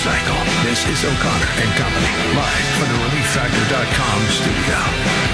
cycle. This is O'Connor and Company, live from the ReliefFactor.com studio.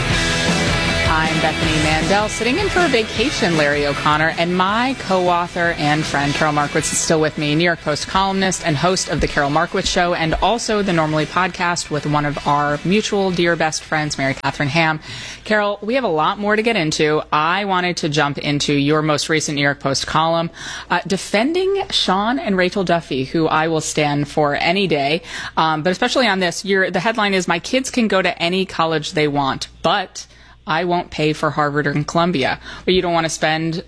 I'm Bethany Mandel, sitting in for a vacation, Larry O'Connor, and my co-author and friend, Carol Markowitz, is still with me, New York Post columnist and host of The Carol Markowitz Show, and also the Normally podcast with one of our mutual dear best friends, Mary Catherine Ham. Carol, we have a lot more to get into. I wanted to jump into your most recent New York Post column, defending Sean and Rachel Duffy, who I will stand for any day, but especially on this. The headline is, "My kids can go to any college they want, but I won't pay for Harvard or Columbia." But you don't want to spend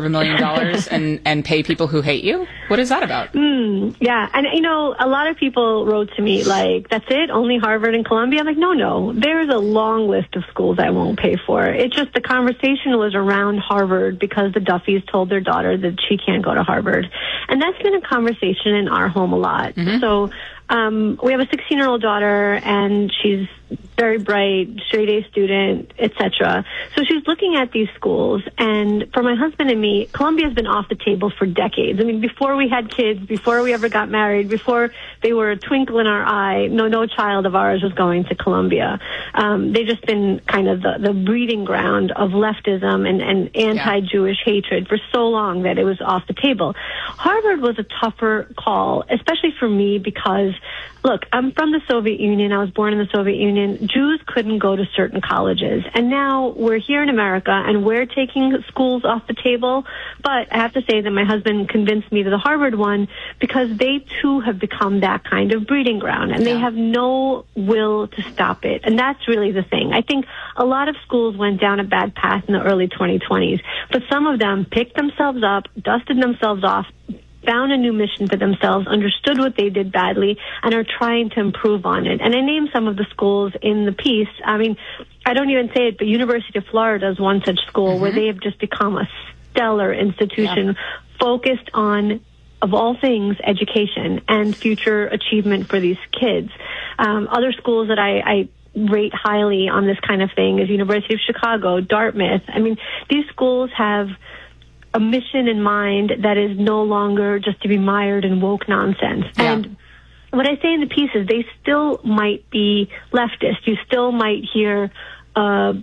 $250,000 and pay people who hate you? What is that about? Yeah. And, a lot of people wrote to me like, that's it? Only Harvard and Columbia? I'm like, no. There's a long list of schools I won't pay for. It's just the conversation was around Harvard because the Duffys told their daughter that she can't go to Harvard. And that's been a conversation in our home a lot. Mm-hmm. So we have a 16-year-old daughter, and she's very bright, straight-A student, etc. So she's looking at these schools, and for my husband and me, Columbia's been off the table for decades. I mean, before we had kids, before we ever got married, before they were a twinkle in our eye, no child of ours was going to Columbia. They've just been kind of the breeding ground of leftism and anti-Jewish hatred for so long that it was off the table. Harvard was a tougher call, especially for me, because look, I'm from the Soviet Union. I was born in the Soviet Union. Jews couldn't go to certain colleges. And now we're here in America, and we're taking schools off the table. But I have to say that my husband convinced me to the Harvard one because they, too, have become that kind of breeding ground. And they have no will to stop it. And that's really the thing. I think a lot of schools went down a bad path in the early 2020s. But some of them picked themselves up, dusted themselves off, found a new mission for themselves, understood what they did badly, and are trying to improve on it. And I named some of the schools in the piece. I mean, I don't even say it, but University of Florida is one such school where they have just become a stellar institution focused on, of all things, education and future achievement for these kids. Other schools that I rate highly on this kind of thing is University of Chicago, Dartmouth. I mean, these schools have a mission in mind that is no longer just to be mired in woke nonsense. Yeah. And what I say in the piece is they still might be leftist. You still might hear, a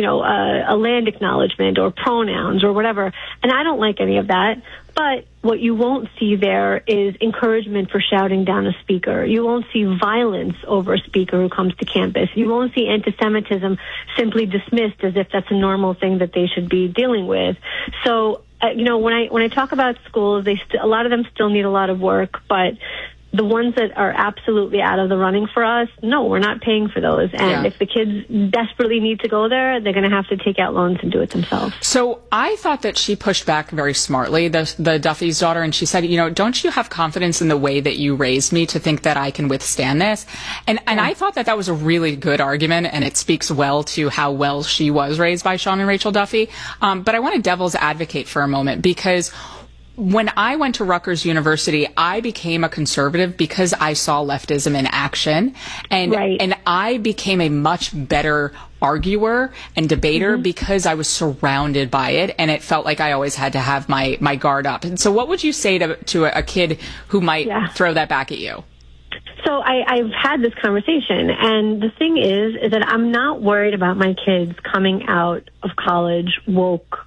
land acknowledgement or pronouns or whatever. And I don't like any of that. But what you won't see there is encouragement for shouting down a speaker. You won't see violence over a speaker who comes to campus. You won't see anti-Semitism simply dismissed as if that's a normal thing that they should be dealing with. So, when I talk about schools, a lot of them still need a lot of work, but the ones that are absolutely out of the running for us, no, we're not paying for those. And if the kids desperately need to go there, they're going to have to take out loans and do it themselves. So I thought that she pushed back very smartly, the Duffy's daughter, and she said, don't you have confidence in the way that you raised me to think that I can withstand this? And I thought that was a really good argument, and it speaks well to how well she was raised by Sean and Rachel Duffy. But I want to devil's advocate for a moment, because when I went to Rutgers University, I became a conservative because I saw leftism in action, and I became a much better arguer and debater because I was surrounded by it, and it felt like I always had to have my guard up. And so what would you say to a kid who might throw that back at you? So I've had this conversation, and the thing is that I'm not worried about my kids coming out of college woke,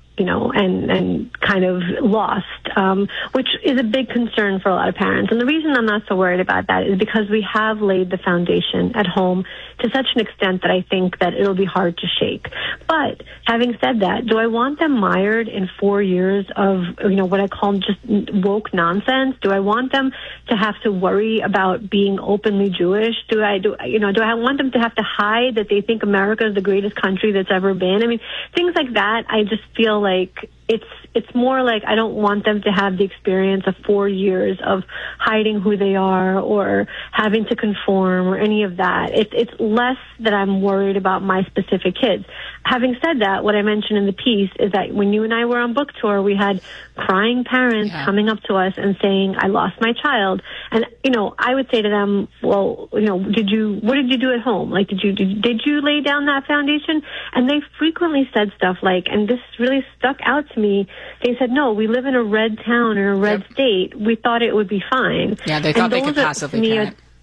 and kind of lost, which is a big concern for a lot of parents. And the reason I'm not so worried about that is because we have laid the foundation at home to such an extent that I think that it'll be hard to shake. But having said that, do I want them mired in 4 years of, what I call just woke nonsense? Do I want them to have to worry about being openly Jewish? Do I want them to have to hide that they think America is the greatest country that's ever been? I mean, things like that, I just feel like it's more like I don't want them to have the experience of 4 years of hiding who they are or having to conform or any of that. It's less that I'm worried about my specific kids. Having said that, what I mentioned in the piece is that when you and I were on book tour, we had crying parents coming up to us and saying, I lost my child. And, I would say to them, well, what did you do at home? Like, did you lay down that foundation? And they frequently said stuff like, and this really stuck out to me, they said, no, we live in a red town in a red state. We thought it would be fine. Yeah, they thought they could passively parent.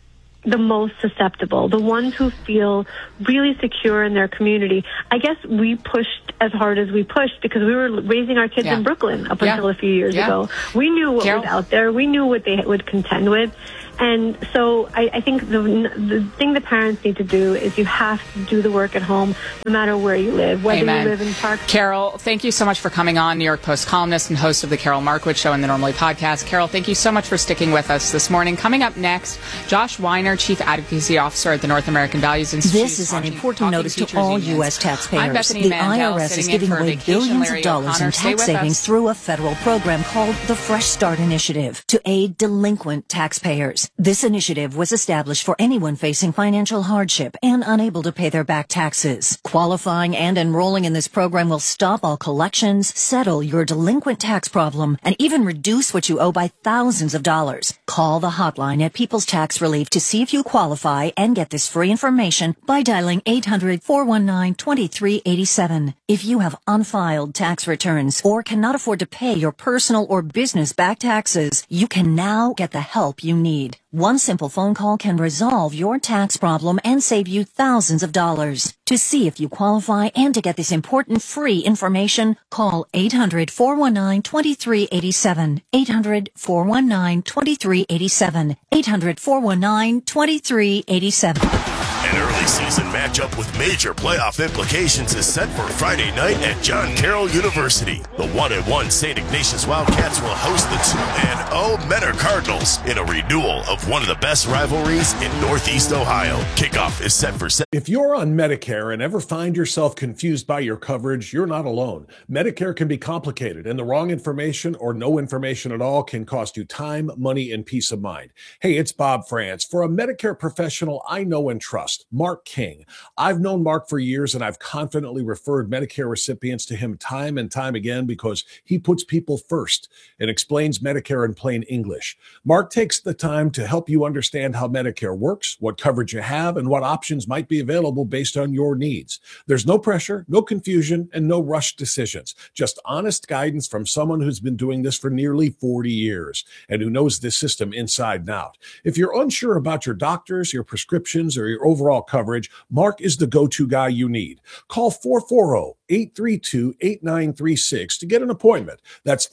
the most susceptible, the ones who feel really secure in their community. I guess we pushed as hard as we pushed because we were raising our kids in Brooklyn up until a few years ago. We knew what was out there. We knew what they would contend with. And so I think the thing the parents need to do is you have to do the work at home no matter where you live, whether you live in Park. Carol, thank you so much for coming on, New York Post columnist and host of the Carol Markowitz Show and the Normally podcast. Carol, thank you so much for sticking with us this morning. Coming up next, Josh Weiner, Chief Advocacy Officer at the North American Values Institute. This is an important notice to all U.S. taxpayers. The IRS is giving away billions of dollars in tax savings through a federal program called the Fresh Start Initiative to aid delinquent taxpayers. This initiative was established for anyone facing financial hardship and unable to pay their back taxes. Qualifying and enrolling in this program will stop all collections, settle your delinquent tax problem, and even reduce what you owe by thousands of dollars. Call the hotline at People's Tax Relief to see if you qualify and get this free information by dialing 800-419-2387. If you have unfiled tax returns or cannot afford to pay your personal or business back taxes, you can now get the help you need. One simple phone call can resolve your tax problem and save you thousands of dollars. To see if you qualify and to get this important free information, call 800-419-2387. 800-419-2387. 800-419-2387. An early season matchup with major playoff implications is set for Friday night at John Carroll University. The 1-1 St. Ignatius Wildcats will host the 2-0 Mentor Cardinals in a renewal of one of the best rivalries in Northeast Ohio. Kickoff is set for... If you're on Medicare and ever find yourself confused by your coverage, you're not alone. Medicare can be complicated, and the wrong information or no information at all can cost you time, money, and peace of mind. Hey, it's Bob France. For a Medicare professional I know and trust, Mark King. I've known Mark for years, and I've confidently referred Medicare recipients to him time and time again because he puts people first and explains Medicare in plain English. Mark takes the time to help you understand how Medicare works, what coverage you have, and what options might be available based on your needs. There's no pressure, no confusion, and no rushed decisions. Just honest guidance from someone who's been doing this for nearly 40 years and who knows this system inside and out. If you're unsure about your doctors, your prescriptions, or your overall coverage, Mark is the go-to guy you need. Call 440-832-8936 to get an appointment. That's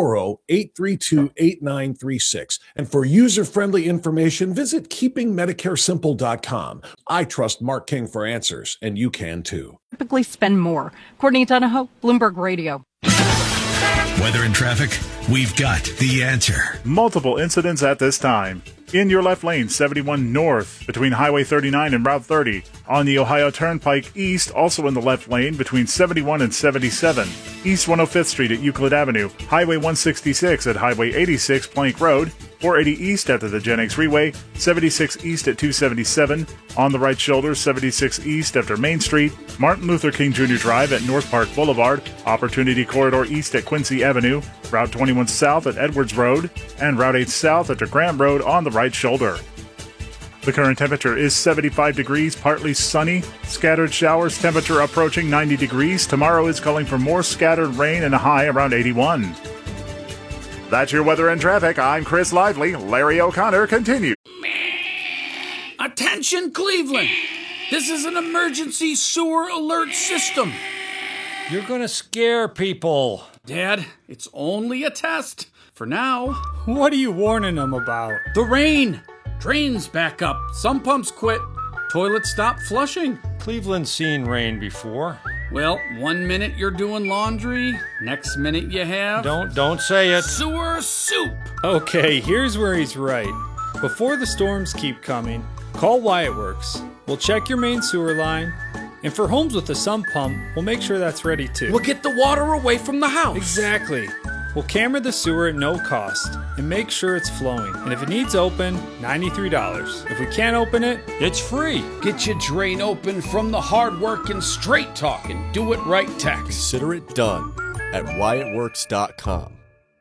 440-832-8936. And for user-friendly information, visit keepingmedicaresimple.com. I trust Mark King for answers, and you can too. Typically spend more. Courtney Donahoe, Bloomberg Radio. Weather and traffic, we've got the answer. Multiple incidents at this time. In your left lane, 71 north between Highway 39 and Route 30. On the Ohio Turnpike east, also in the left lane between 71 and 77. East 105th Street at Euclid Avenue. Highway 166 at Highway 86 Plank Road. 480 east after the Gen X Freeway. 76 east at 277. On the right shoulder, 76 east after Main Street. Martin Luther King Jr. Drive at North Park Boulevard. Opportunity Corridor east at Quincy Avenue. Route 21 south at Edwards Road. And Route 8 south at Graham Road on the right shoulder. The current temperature is 75 degrees, partly sunny. Scattered showers, temperature approaching 90 degrees. Tomorrow is calling for more scattered rain and a high around 81. That's your weather and traffic. I'm Chris Lively. Larry O'Connor continues. Attention, Cleveland. This is an emergency sewer alert system. You're gonna scare people. Dad, it's only a test. For now. What are you warning them about? The rain. Drains back up. Some pumps quit. Toilets stop flushing. Cleveland's seen rain before. Well, 1 minute you're doing laundry, next minute you have... Don't say it. Sewer soup. Okay, here's where he's right. Before the storms keep coming, call Wyatt Works. We'll check your main sewer line. And for homes with a sump pump, we'll make sure that's ready too. We'll get the water away from the house. Exactly. We'll camera the sewer at no cost and make sure it's flowing. And if it needs open, $93. If we can't open it, it's free. Get your drain open from the hard-working, straight-talking, do-it-right tax. Consider it done at WyattWorks.com.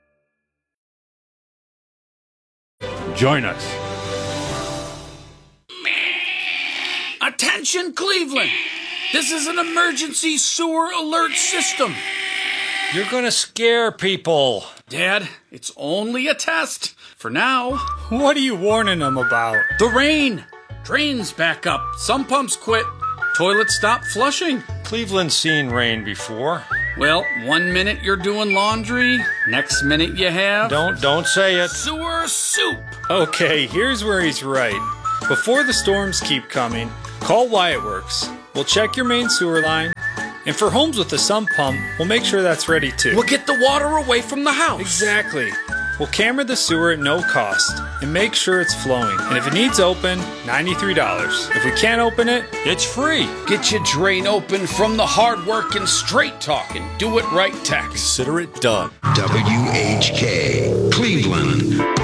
Join us. Attention, Cleveland. This is an emergency sewer alert system. You're gonna scare people. Dad, it's only a test. For now. What are you warning them about? The rain. Drains back up. Some pumps quit. Toilets stop flushing. Cleveland's seen rain before. Well, 1 minute you're doing laundry, next minute you have... Don't say it. Sewer soup. Okay, here's where he's right. Before the storms keep coming, call Wyatt Works. We'll check your main sewer line. And for homes with a sump pump, we'll make sure that's ready too. We'll get the water away from the house. Exactly. We'll camera the sewer at no cost and make sure it's flowing. And if it needs open, $93. If we can't open it, it's free. Get your drain open from the hard work and straight talking. Do it right tax. Consider it done. WHK, Cleveland.